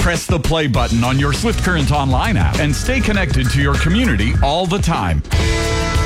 Press the play button on your Swift Current Online app and stay connected to your community all the time.